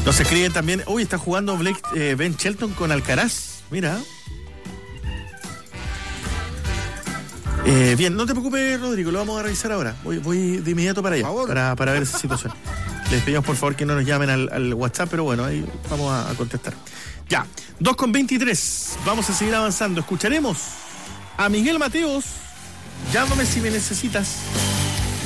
Nos escriben también, uy, está jugando Ben Shelton con Alcaraz, mira. Bien, no te preocupes, Rodrigo, lo vamos a revisar ahora. Voy de inmediato para allá, para ver esa situación. Les pedimos por favor que no nos llamen al WhatsApp, pero bueno, ahí vamos a contestar. Ya, 2:23, vamos a seguir avanzando. Escucharemos a Miguel Mateos, llámame si me necesitas.